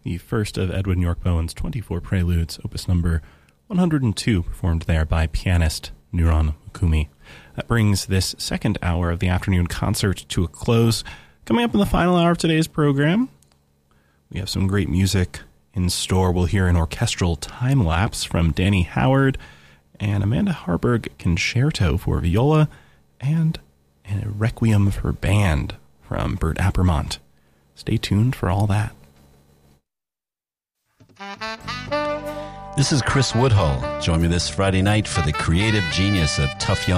the first of Edwin York-Bowen's 24 Preludes, opus number 102, performed there by pianist Nuron Mukumi. That brings this second hour of the afternoon concert to a close. Coming up in the final hour of today's program, we have some great music in store. We'll hear an orchestral time-lapse from Danny Howard and Amanda Harburg concerto for viola and a requiem for band from Bert Appermont. Stay tuned for all that. This is Chris Woodhull. Join me this Friday night for the creative genius of Tough Young